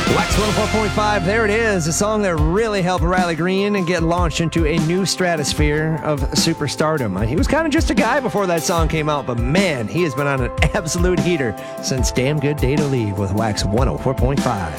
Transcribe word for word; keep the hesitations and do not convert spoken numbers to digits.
Wax one oh four point five, there it is, a song that really helped Riley Green and get launched into a new stratosphere of superstardom. He was kind of just a guy before that song came out, but man, he has been on an absolute heater since Damn Good Day to Leave with Wax one oh four point five.